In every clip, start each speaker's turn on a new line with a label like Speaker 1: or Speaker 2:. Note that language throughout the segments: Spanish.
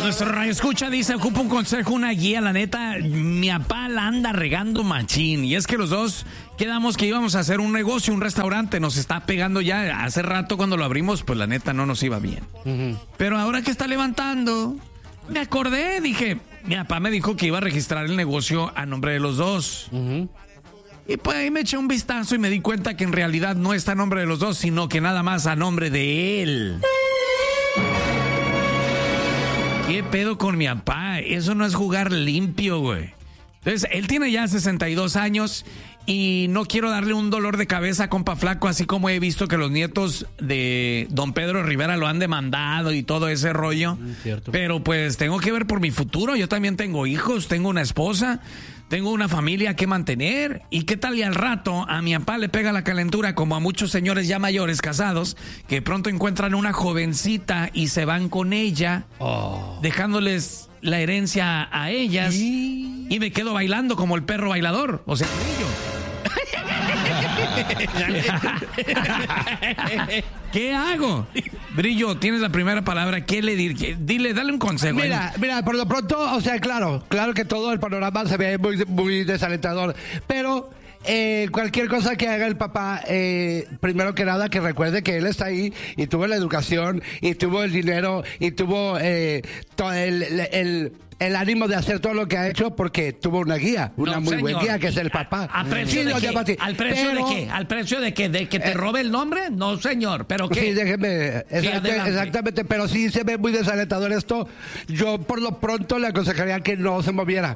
Speaker 1: Nuestro radio escucha dice, ocupa un consejo, una guía, la neta, mi papá la anda regando machín. Y es que los dos quedamos que íbamos a hacer un negocio, un restaurante, nos está pegando ya. Hace rato cuando lo abrimos, pues la neta no nos iba bien. Pero ahora que está levantando, me acordé, dije, mi papá me dijo que iba a registrar el negocio a nombre de los dos. Y pues ahí me eché un vistazo y me di cuenta que en realidad no está a nombre de los dos, sino que nada más a nombre de él. ¿Qué pedo con mi papá? Eso no es jugar limpio, güey. Entonces, él tiene ya 62 años y no quiero darle un dolor de cabeza a compa flaco, así como he visto que los nietos de don Pedro Rivera lo han demandado y todo ese rollo.
Speaker 2: Cierto.
Speaker 1: Pero pues tengo que ver por mi futuro. Yo también tengo hijos, tengo una esposa, tengo una familia que mantener. ¿Y qué tal y al rato a mi papá le pega la calentura como a muchos señores ya mayores casados que pronto encuentran una jovencita y se van con ella, dejándoles la herencia a ellas y me quedo bailando como el perro bailador? O sea, ¿qué hago? Brillo, tienes la primera palabra. ¿Qué le diré? Dile, dale un consejo.
Speaker 3: Mira, por lo pronto, o sea, claro que todo el panorama se ve muy, muy desalentador, pero cualquier cosa que haga el papá, primero que nada que recuerde que él está ahí y tuvo la educación y tuvo el dinero y tuvo todo el ánimo de hacer todo lo que ha hecho porque tuvo una guía, una muy buena guía que es el papá.
Speaker 1: ¿A precio de qué? ¿Al precio de qué? ¿Al precio de qué? ¿De que te robe el nombre? No, señor, pero ¿qué?
Speaker 3: Sí, déjeme, exactamente, pero sí se ve muy desalentador esto. Yo por lo pronto le aconsejaría que no se moviera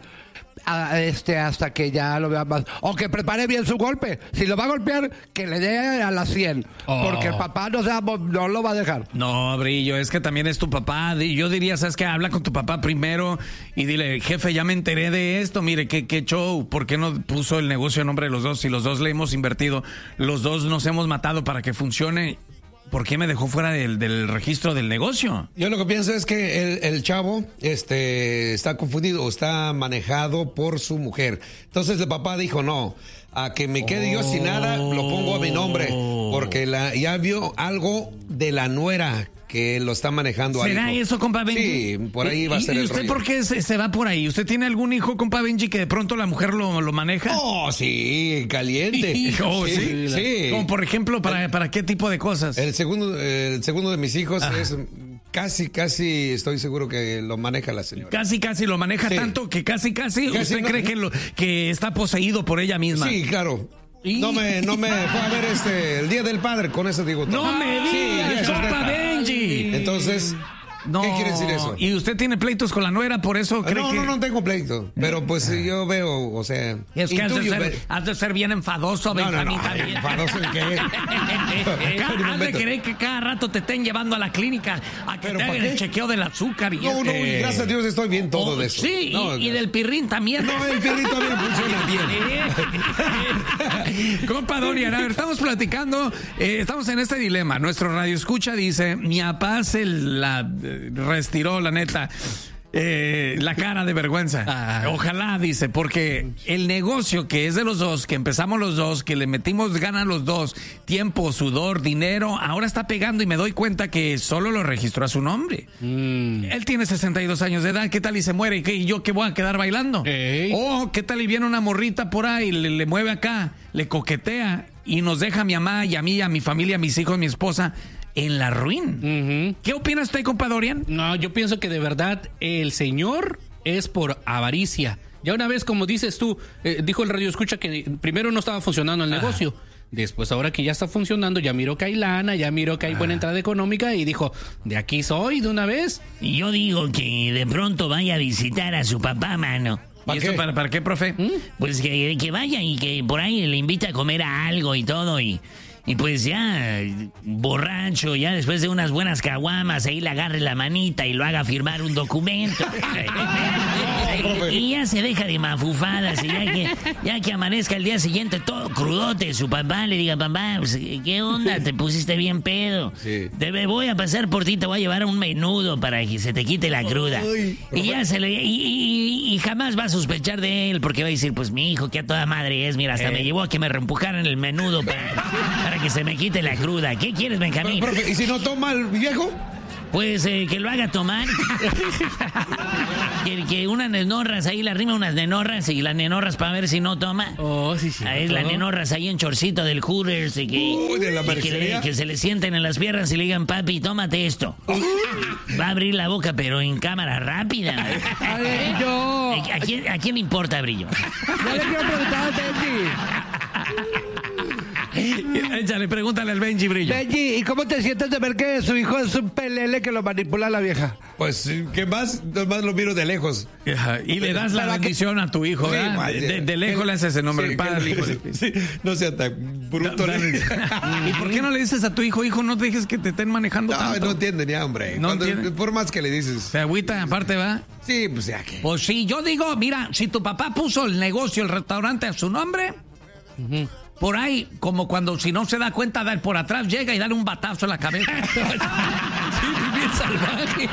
Speaker 3: hasta que ya lo vea más, o que prepare bien su golpe. Si lo va a golpear, que le dé a las 100, porque el papá no lo va a dejar.
Speaker 1: No, Brillo, es que también es tu papá. Yo diría, ¿sabes qué? Habla con tu papá primero y dile, jefe, ya me enteré de esto, mire, qué show, ¿por qué no puso el negocio a nombre de los dos? Si los dos le hemos invertido, los dos nos hemos matado para que funcione, ¿por qué me dejó fuera del registro del negocio?
Speaker 4: Yo lo que pienso es que el chavo está confundido o está manejado por su mujer. Entonces el papá dijo, no, a que me quede yo sin nada, lo pongo a mi nombre, porque ya vio algo de la nuera que lo está manejando.
Speaker 1: ¿Será eso, compa Benji?
Speaker 4: Sí, por ahí va a ser el rollo.
Speaker 1: ¿Y usted por qué se va por ahí? ¿Usted tiene algún hijo, compa Benji, que de pronto la mujer lo maneja?
Speaker 4: Oh, sí, caliente.
Speaker 1: Sí. Como por ejemplo, ¿para qué tipo de cosas?
Speaker 4: El segundo de mis hijos es casi estoy seguro que lo maneja la señora.
Speaker 1: Casi lo maneja tanto que casi usted cree que está poseído por ella misma.
Speaker 4: Sí, claro. No me fue a ver el Día del Padre, con eso digo todo.
Speaker 1: No me digas, compa Benji.
Speaker 4: Entonces, ¿qué quiere decir eso?
Speaker 1: ¿Y usted tiene pleitos con la nuera, por eso cree que...?
Speaker 4: No tengo pleito, pero pues yo veo, o sea...
Speaker 1: Es que has de ser bien enfadoso, Benjamín.
Speaker 4: No, ¿enfadoso en qué?
Speaker 1: Has de querer que cada rato te estén llevando a la clínica a que te hagan el chequeo del azúcar. Y
Speaker 4: y gracias a Dios estoy bien todo de eso.
Speaker 1: Sí, y del pirrín también.
Speaker 4: No, el pirrín también funciona
Speaker 1: bien. Compa Dorian, a ver, estamos platicando, estamos en este dilema. Nuestro radio escucha dice, mi papá se la reestiró, la neta, la cara de vergüenza. Ojalá, dice, porque el negocio que es de los dos, que empezamos los dos, que le metimos ganas los dos, tiempo, sudor, dinero, ahora está pegando y me doy cuenta que solo lo registró a su nombre. Él tiene 62 años de edad, ¿qué tal y se muere? ¿Y yo qué voy a quedar bailando? ¿Qué tal y viene una morrita por ahí, le mueve acá, le coquetea y nos deja a mi mamá y a mí, a mi familia, a mis hijos, a mi esposa en la ruin? ¿Qué opina usted, compa Dorian?
Speaker 2: No, yo pienso que de verdad el señor es por avaricia. Ya una vez, como dices tú, dijo el radio escucha que primero no estaba funcionando el negocio. Después, ahora que ya está funcionando, ya miró que hay lana, ya miró que hay buena entrada económica y dijo, de aquí soy de una vez.
Speaker 5: Y yo digo que de pronto vaya a visitar a su papá, mano.
Speaker 1: ¿Y eso para qué, profe?
Speaker 5: Pues que vaya y que por ahí le invita a comer a algo y todo y pues ya, borracho, ya después de unas buenas caguamas, ahí le agarre la manita y lo haga firmar un documento. Y ya se deja de mafufadas. Y ya que amanezca el día siguiente todo crudote, su papá le diga, papá, pues, ¿qué onda? Te pusiste bien pedo.
Speaker 4: Sí.
Speaker 5: Voy a pasar por ti, te voy a llevar un menudo para que se te quite la cruda. Y ya y jamás va a sospechar de él, porque va a decir, pues mi hijo, que a toda madre es, mira, hasta me llevó a que me reempujaran el menudo para que se me quite la cruda. ¿Qué quieres, Benjamín?
Speaker 4: Profe, ¿y si no toma el viejo?
Speaker 5: Pues que lo haga tomar. que unas nenorras ahí, le arrima unas nenorras y las nenorras para ver si no toma.
Speaker 2: Oh, sí.
Speaker 5: Ahí las nenorras ahí en chorcito del Hooters y
Speaker 4: ¿de la mercería?
Speaker 5: que se le sienten en las piernas y le digan, papi, tómate esto. Va a abrir la boca, pero en cámara rápida.
Speaker 3: A ver, yo...
Speaker 5: ¿A quién le importa, Brillo?
Speaker 3: Yo le quiero preguntar a Benji.
Speaker 1: Échale, pregúntale al Benji, Brillo.
Speaker 3: Benji, ¿y cómo te sientes de ver que su hijo es un pelele que lo manipula la vieja?
Speaker 4: Pues, ¿qué más? Nomás lo miro de lejos.
Speaker 1: Ajá, y le das la bendición a tu hijo,
Speaker 4: Sí,
Speaker 1: ¿verdad?
Speaker 4: vaya.
Speaker 1: De lejos le haces ese nombre,
Speaker 4: Sí,
Speaker 1: el padre, el hijo.
Speaker 4: sí, no sea tan bruto.
Speaker 1: ¿Y por qué no le dices a tu hijo, no te dejes que te estén manejando
Speaker 4: No,
Speaker 1: tanto?
Speaker 4: no entiende ya, hombre.
Speaker 1: No entiende.
Speaker 4: Por más que le dices.
Speaker 1: Se agüita, aparte, ¿va?
Speaker 4: Sí, pues ya que.
Speaker 1: Pues sí, yo digo, mira, si tu papá puso el negocio, el restaurante a su nombre, por ahí, como cuando si no se da cuenta, por atrás llega y dale un batazo en la cabeza. Sí, bien salvaje.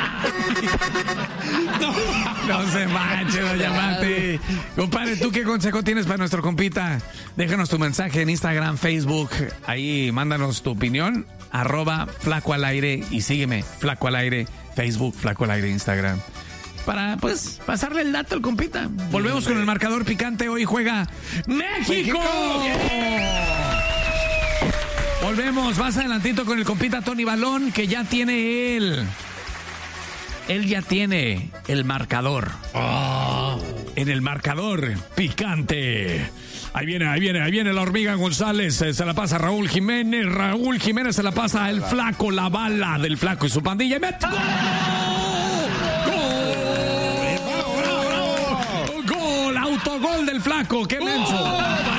Speaker 1: No se manche, doña Mati. Compadre, ¿tú qué consejo tienes para nuestro compita? Déjanos tu mensaje en Instagram, Facebook. Ahí mándanos tu opinión. @Flaco al Aire y sígueme, Flaco al Aire, Facebook, Flaco al Aire, Instagram. Para, pues, pasarle el dato al compita. Volvemos con el marcador picante. Hoy juega México. Volvemos más adelantito con el compita Tony Balón, que ya tiene él. Él ya tiene el marcador. En el marcador picante. Ahí viene la hormiga González. Se la pasa a Raúl Jiménez. Raúl Jiménez se la pasa al Flaco, la bala del Flaco y su pandilla. ¡Y mete! ¡Gol! ¡Autogol del Flaco! ¡Qué menso!